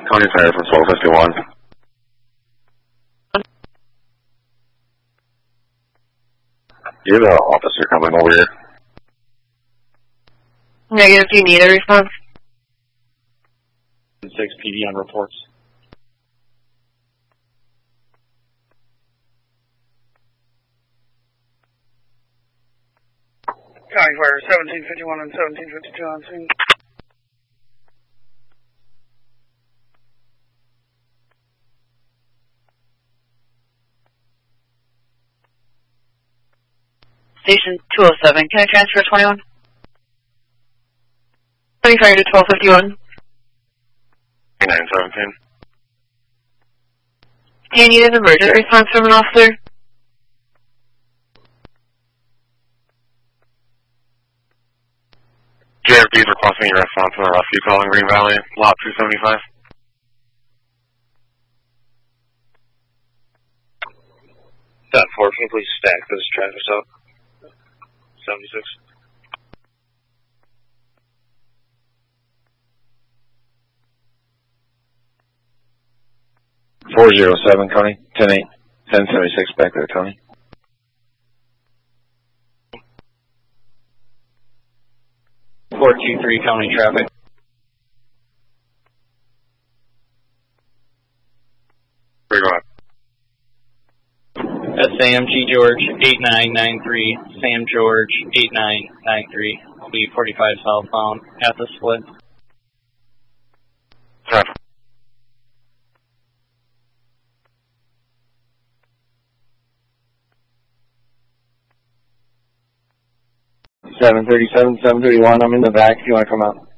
Tony Tire from 1251. You're the officer coming over here. Negative, do you need a response? 6 PD on reports. County Fire 1751 and 1752 on scene. Station 207, can I transfer 21? County Fire to 1251. 917. Do you need an emergent response from an officer? JFD is requesting your response to the rescue call in Green Valley, lot 275. That 4, can you please stack this traffic stop? 76. .407, Tony. 10-8. 1076 back there, Tony. .423 County traffic. Where you going? SAMG George 8993, Sam George 8993, will be 45 southbound at the split. Traffic. .737, 731, I'm in the back if you want to come out.